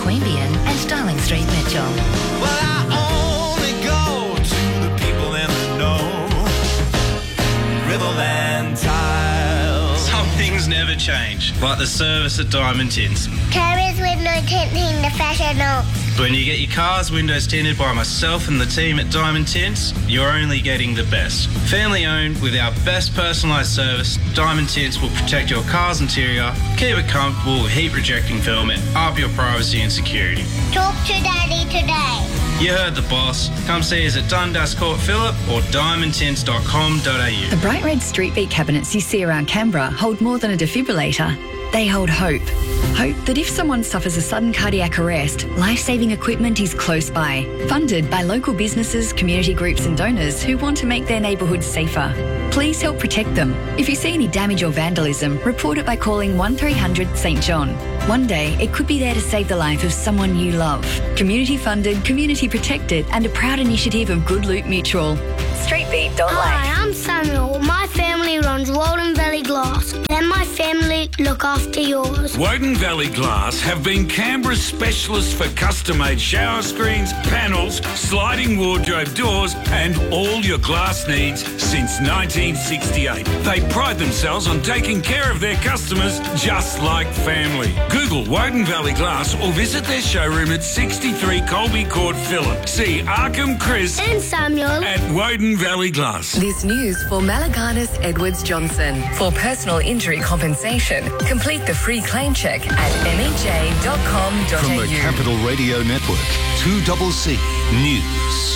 Queanbeyan and Darling Street, Mitchell. Well, I only go to the people in the know. Riverland Tiles. Some things never change, like the service at Diamond Tints. Carriers window tinting professional. When you get your car's windows tinted by myself and the team at Diamond Tints, you're only getting the best. Family owned with our best personalised service, Diamond Tints will protect your car's interior, keep it comfortable with heat rejecting film and up your privacy and security. Talk to Daddy today. You heard the boss. Come see us at Dundas Court Phillip or diamondtints.com.au. The bright red street beat cabinets you see around Canberra hold more than a defibrillator. They hold hope. Hope that if someone suffers a sudden cardiac arrest, life-saving equipment is close by. Funded by local businesses, community groups and donors who want to make their neighbourhoods safer. Please help protect them. If you see any damage or vandalism, report it by calling 1300 St John. One day, it could be there to save the life of someone you love. Community funded, community protected and a proud initiative of Good Loop Mutual. Streetbeat.life. Hi, I'm Samuel. My family runs Walden Valley Glass. Let my family look after yours. Woden Valley Glass have been Canberra's specialists for custom-made shower screens, panels, sliding wardrobe doors and all your glass needs since 1968. They pride themselves on taking care of their customers just like family. Google Woden Valley Glass or visit their showroom at 63 Colby Court, Phillip. See Arkham Chris And Samuel at Woden Valley Glass. This news for Malaganas Edwards Johnson. For personal injury compensation, complete the free claim check at mej.com.au. From the Capital Radio Network, 2CC News.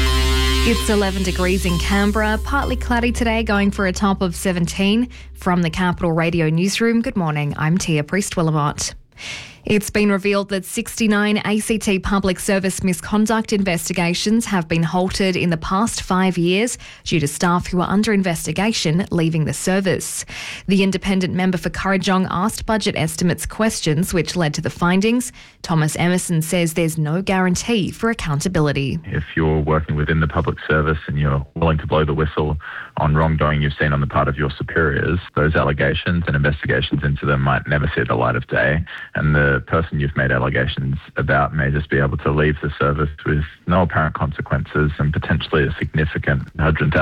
It's 11 degrees in Canberra, partly cloudy today, going for a top of 17. From the Capital Radio Newsroom, good morning, I'm Tia Priest-Willamott. It's been revealed that 69 ACT public service misconduct investigations have been halted in the past 5 years due to staff who are under investigation leaving the service. The independent member for Kurrajong asked budget estimates questions which led to the findings. Thomas Emerson says there's no guarantee for accountability. If you're working within the public service and you're willing to blow the whistle on wrongdoing you've seen on the part of your superiors, those allegations and investigations into them might never see the light of day, and the person you've made allegations about may just be able to leave the service with no apparent consequences and potentially a significant $100,000,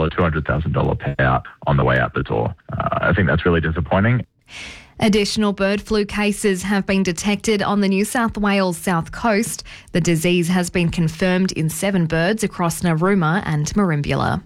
$200,000 payout on the way out the door. I think that's really disappointing. Additional bird flu cases have been detected on the New South Wales south coast. The disease has been confirmed in 7 birds across Narooma and Merimbula.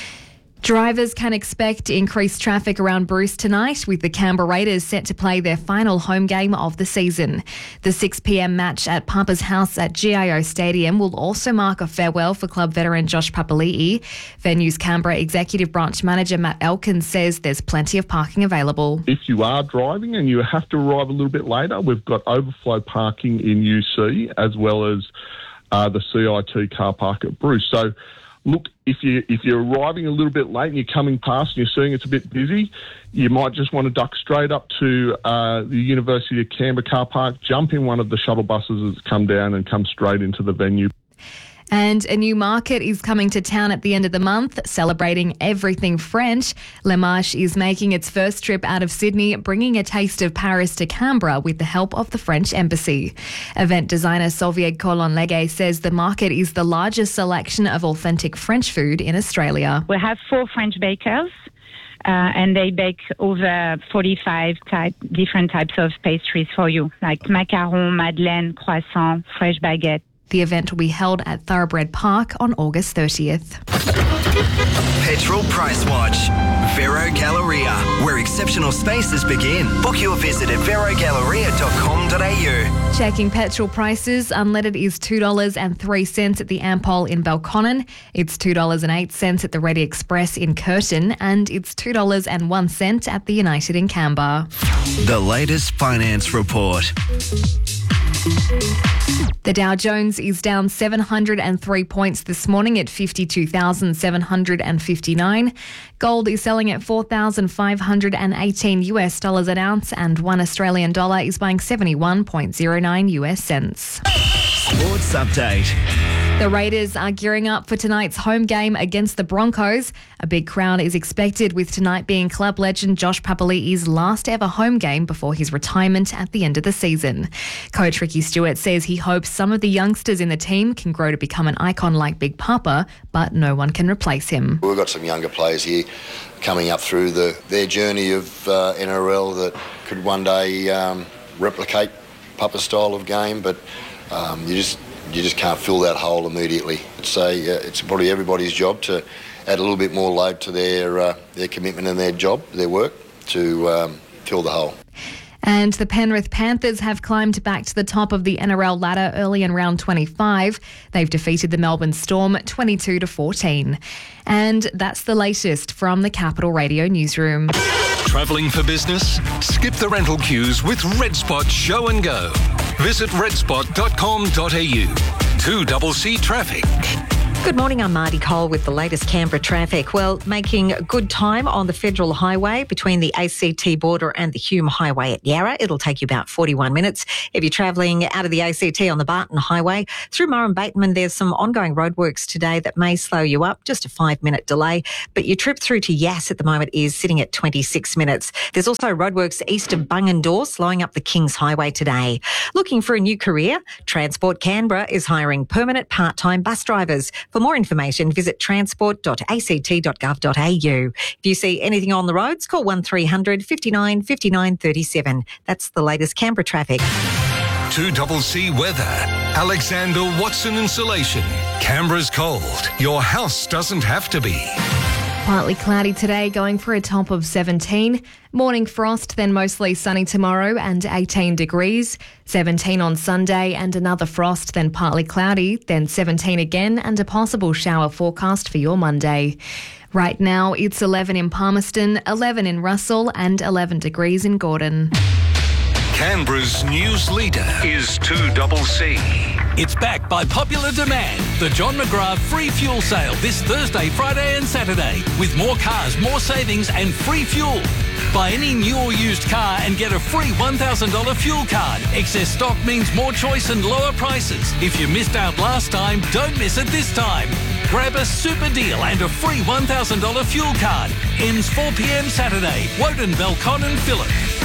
Drivers can expect increased traffic around Bruce tonight, with the Canberra Raiders set to play their final home game of the season. The 6 p.m. match at Papa's house at GIO Stadium will also mark a farewell for club veteran Josh Papali'i. Venue's Canberra Executive Branch Manager Matt Elkins says there's plenty of parking available. If you are driving and you have to arrive a little bit later, we've got overflow parking in UC as well as the CIT car park at Bruce. So, look, if you're arriving a little bit late and you're coming past and you're seeing it's a bit busy, you might just want to duck straight up to the University of Canberra car park, jump in one of the shuttle buses that's come down and come straight into the venue. And a new market is coming to town at the end of the month, celebrating everything French. La Marche is making its first trip out of Sydney, bringing a taste of Paris to Canberra with the help of the French Embassy. Event designer Solvier Colon-Legue says the market is the largest selection of authentic French food in Australia. We have 4 French bakers. And they bake over 45 different types of pastries for you, like macaron, madeleine, croissant, fresh baguette. The event will be held at Thoroughbred Park on August 30th. Petrol Price Watch. Vero Galleria, where exceptional spaces begin. Book your visit at verogalleria.com.au. Checking petrol prices, unleaded is $2.03 at the Ampol in Belconnen. It's $2.08 at the Ready Express in Curtin, and it's $2.01 at the United in Canberra. The latest finance report. The Dow Jones is down 703 points this morning at 52,759. Gold is selling at $4,518 an ounce, and $1 Australian dollar is buying 71.09 US cents. Sports update. The Raiders are gearing up for tonight's home game against the Broncos. A big crowd is expected, with tonight being club legend Josh Papali'i's last ever home game before his retirement at the end of the season. Coach Ricky Stewart says he hopes some of the youngsters in the team can grow to become an icon like Big Papa, but no one can replace him. We've got some younger players here coming up through their journey of NRL that could one day replicate Papa's style of game, but you just can't fill that hole immediately. It's probably everybody's job to add a little bit more load to their commitment and their job, their work, to fill the hole. And the Penrith Panthers have climbed back to the top of the NRL ladder early in round 25. They've defeated the Melbourne Storm 22-14. And that's the latest from the Capital Radio newsroom. Travelling for business? Skip the rental queues with Red Spot Show and Go. Visit redspot.com.au. 2CC Traffic. Good morning, I'm Marty Cole with the latest Canberra traffic. Well, making good time on the Federal Highway between the ACT border and the Hume Highway at Yarra. It'll take you about 41 minutes. If you're travelling out of the ACT on the Barton Highway through Murrum-Bateman, there's some ongoing roadworks today that may slow you up, just a 5-minute delay. But your trip through to Yass at the moment is sitting at 26 minutes. There's also roadworks east of Bungendore slowing up the Kings Highway today. Looking for a new career? Transport Canberra is hiring permanent part-time bus drivers. For more information, visit transport.act.gov.au. If you see anything on the roads, call 1300 59 59 37. That's the latest Canberra traffic. 2CC Weather. Alexander Watson Insulation. Canberra's cold. Your house doesn't have to be. Partly cloudy today, going for a top of 17. Morning frost, then mostly sunny tomorrow and 18 degrees. 17 on Sunday and another frost, then partly cloudy, then 17 again and a possible shower forecast for your Monday. Right now, it's 11 in Palmerston, 11 in Russell and 11 degrees in Gordon. Canberra's news leader is 2CC. It's back by popular demand. The John McGrath free fuel sale this Thursday, Friday and Saturday. With more cars, more savings and free fuel. Buy any new or used car and get a free $1,000 fuel card. Excess stock means more choice and lower prices. If you missed out last time, don't miss it this time. Grab a super deal and a free $1,000 fuel card. Ends 4 p.m. Saturday. Woden, Belcon and Phillip.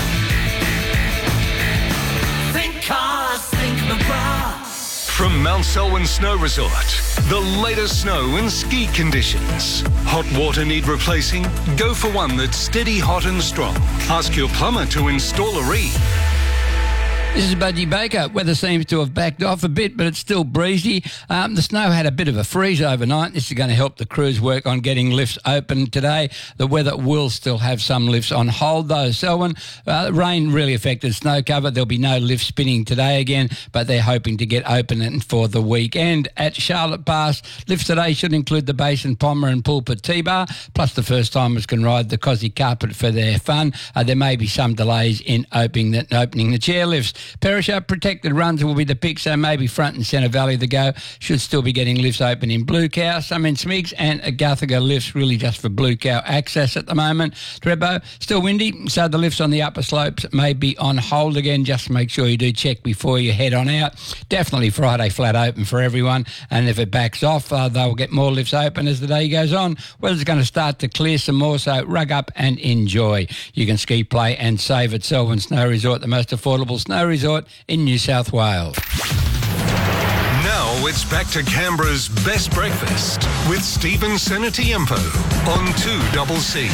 Think cars, think McGrath. From Mount Selwyn Snow Resort, the latest snow and ski conditions. Hot water need replacing? Go for one that's steady, hot and strong. Ask your plumber to install a reed. This is Budgie Baker. Weather seems to have backed off a bit, but it's still breezy. The snow had a bit of a freeze overnight. This is going to help the crews work on getting lifts open today. The weather will still have some lifts on hold, though. Selwyn, rain really affected snow cover. There'll be no lift spinning today again, but they're hoping to get open for the weekend. At Charlotte Pass, lifts today should include the Basin Pommer and Pulpit T-Bar, plus the first-timers can ride the Cosy Carpet for their fun. There may be some delays in opening the chairlifts. Perisher protected runs will be the pick, so maybe front and centre valley the go. Should still be getting lifts open in Blue Cow, some in Smigs, and Guthaga lifts really just for Blue Cow access at the moment. Trebbo, still windy, so the lifts on the upper slopes may be on hold again. Just make sure you do check before you head on out. Definitely Friday flat open for everyone, and if it backs off, they'll get more lifts open as the day goes on. Weather's going to start to clear some more, so rug up and enjoy. You can ski, play and save at Selwyn Snow Resort, the most affordable snow resort in New South Wales. Now it's back to Canberra's best breakfast with Stephen Senatiempo on 2CC.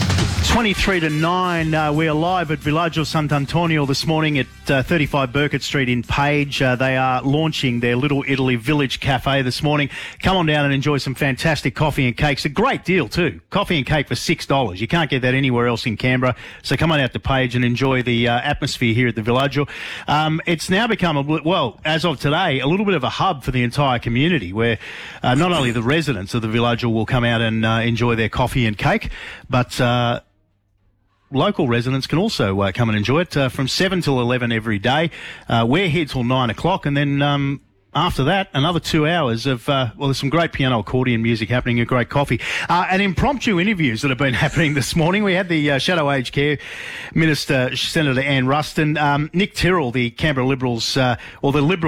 23-9. We are live at Villaggio Sant'Antonio this morning at 35 Burkett Street in Page. They are launching their Little Italy Village Cafe this morning. Come on down and enjoy some fantastic coffee and cakes. A great deal too. Coffee and cake for $6. You can't get that anywhere else in Canberra. So come on out to Page and enjoy the atmosphere here at the Villaggio. It's now become, as of today, a little bit of a hub for the entire community where not only the residents of the Villaggio will come out and enjoy their coffee and cake, but local residents can also come and enjoy it from 7 till 11 every day. We're here till 9 o'clock, and then after that, another 2 hours of, there's some great piano accordion music happening and great coffee. And impromptu interviews that have been happening this morning. We had the Shadow Aged Care Minister, Senator Anne Ruston, Nick Tyrrell, the Canberra Liberals, or the Liberals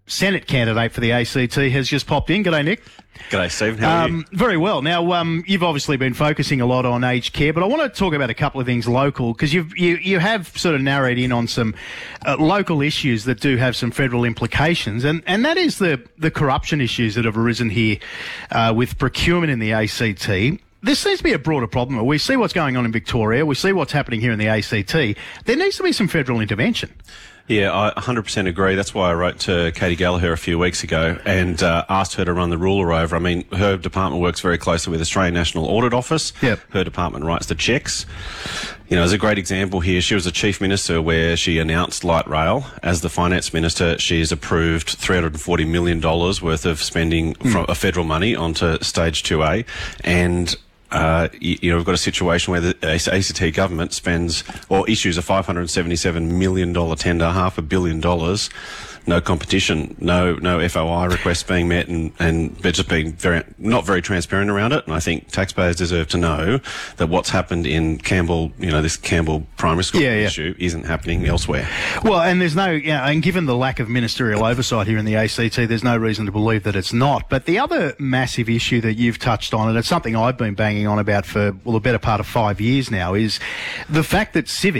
Senate candidate for the ACT has just popped in. G'day, Nick. G'day, Stephen. How are you? Very well. Now, you've obviously been focusing a lot on aged care, but I want to talk about a couple of things local, because you have sort of narrowed in on some local issues that do have some federal implications, and that is the corruption issues that have arisen here with procurement in the ACT. This seems to be a broader problem. We see what's going on in Victoria. We see what's happening here in the ACT. There needs to be some federal intervention. Yeah, I 100% agree. That's why I wrote to Katie Gallagher a few weeks ago and asked her to run the ruler over. I mean, her department works very closely with Australian National Audit Office. Yep. Her department writes the checks. You know, there's a great example here. She was a chief minister where she announced light rail. As the finance minister, she's approved $340 million worth of spending from federal money onto stage 2A. And you know, we've got a situation where the ACT government spends or issues a $577 million tender, $500 million, no competition, no FOI requests being met, and they're just being not very transparent around it. And I think taxpayers deserve to know that what's happened in Campbell, you know, this Campbell primary school issue isn't happening elsewhere. Well, and there's no, and given the lack of ministerial oversight here in the ACT, there's no reason to believe that it's not. But the other massive issue that you've touched on, and it's something I've been banging on about for, well, the better part of 5 years now, is the fact that civics